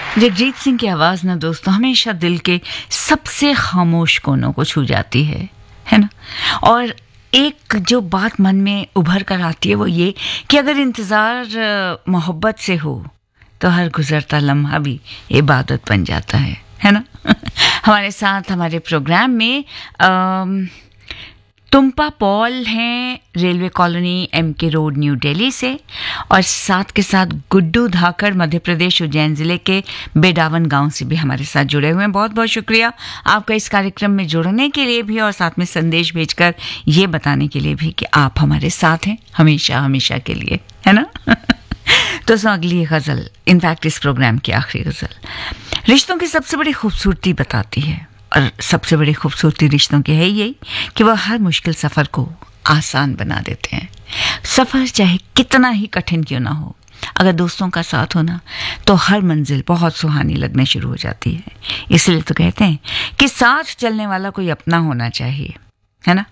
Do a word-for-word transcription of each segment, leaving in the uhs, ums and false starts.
जगजीत सिंह की आवाज़ ना दोस्तों हमेशा दिल के सबसे खामोश कोनों को छू जाती है है ना। और एक जो बात मन में उभर कर आती है वो ये कि अगर इंतज़ार मोहब्बत से हो तो हर गुज़रता लम्हा भी इबादत बन जाता है है ना। हमारे साथ हमारे प्रोग्राम में आम, तुम्पा पॉल हैं रेलवे कॉलोनी एम के रोड न्यू दिल्ली से, और साथ के साथ गुड्डू धाकड़ मध्य प्रदेश उज्जैन ज़िले के बेडावन गांव से भी हमारे साथ जुड़े हुए हैं। बहुत बहुत शुक्रिया आपका इस कार्यक्रम में जुड़ने के लिए भी और साथ में संदेश भेजकर ये बताने के लिए भी कि आप हमारे साथ हैं हमेशा हमेशा के लिए, है ना। तो सो अगली गज़ल, इनफैक्ट इस प्रोग्राम की आखिरी गज़ल रिश्तों की सबसे बड़ी खूबसूरती बताती है, और सबसे बड़ी खूबसूरती रिश्तों की है यही कि वह हर मुश्किल सफ़र को आसान बना देते हैं। सफ़र चाहे कितना ही कठिन क्यों ना हो, अगर दोस्तों का साथ होना तो हर मंजिल बहुत सुहानी लगने शुरू हो जाती है। इसलिए तो कहते हैं कि साथ चलने वाला कोई अपना होना चाहिए, है ना।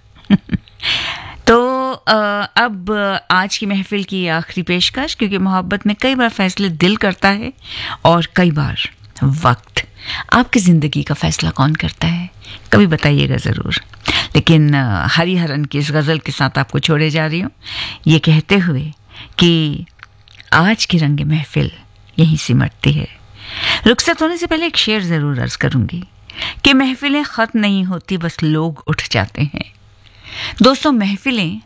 तो अब आज की महफिल की आखिरी पेशकश, क्योंकि मोहब्बत में कई बार फैसले दिल करता है और कई बार वक्त। आपकी ज़िंदगी का फैसला कौन करता है, कभी बताइएगा ज़रूर। लेकिन हरिहरन की इस गज़ल के साथ आपको छोड़े जा रही हूँ, ये कहते हुए कि आज की रंग महफिल यहीं सिमटती है। रुखसत होने से पहले एक शेर ज़रूर अर्ज़ करूँगी कि महफिलें ख़त्म नहीं होती, बस लोग उठ जाते हैं। दोस्तों, महफिलें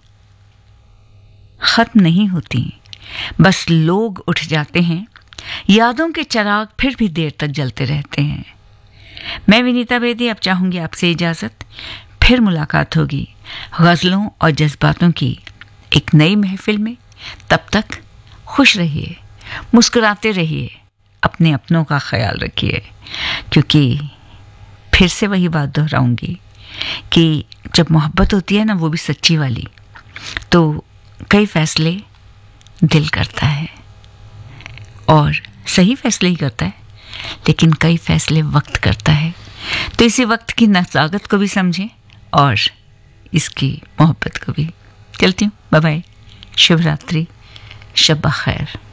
ख़त्म नहीं होती, बस लोग उठ जाते हैं। यादों के चिराग फिर भी देर तक जलते रहते हैं। मैं विनीता बेदी अब चाहूँगी आपसे इजाज़त। फिर मुलाकात होगी गज़लों और जज्बातों की एक नई महफिल में। तब तक खुश रहिए, मुस्कुराते रहिए, अपने अपनों का ख्याल रखिए, क्योंकि फिर से वही बात दोहराऊंगी कि जब मोहब्बत होती है ना, वो भी सच्ची वाली, तो कई फैसले दिल करता है और सही फैसले ही करता है, लेकिन कई फैसले वक्त करता है। तो इसी वक्त की नज़ाकत को भी समझें और इसकी मोहब्बत को भी। चलती हूँ, बाय बाय, शुभ रात्रि, शब बखैर।